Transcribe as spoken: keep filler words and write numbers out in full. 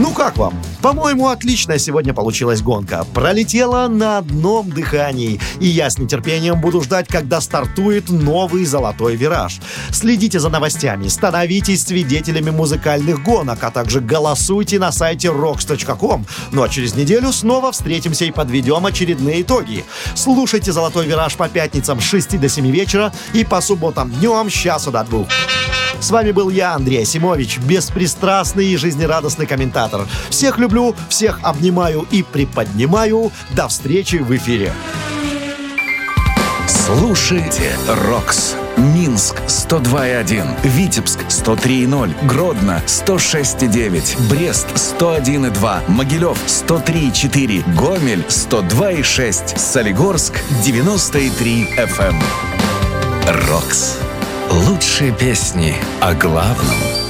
Ну как вам? По-моему, отличная сегодня получилась гонка. Пролетела на одном дыхании. И я с нетерпением буду ждать, когда стартует новый золотой вираж. Следите за новостями, становитесь свидетелями музыкальных гонок, а также голосуйте на сайте рокс точка ком. Ну а через неделю снова встретимся и подведем очередные итоги. Слушайте «Золотой вираж» по пятницам с шести до семи вечера и по субботам днем с часу до двух. С вами был я, Андрей Асимович, беспристрастный и жизнерадостный комментатор. Всех люблю, всех обнимаю и приподнимаю. До встречи в эфире. Слушайте «Рокс». Минск сто два и один, Витебск сто три и ноль, Гродно сто шесть и девять, Брест сто один и два, Могилев сто три и четыре, Гомель сто два и шесть, Солигорск девяносто и три эф эм. «Рокс». Лучшие песни о главном.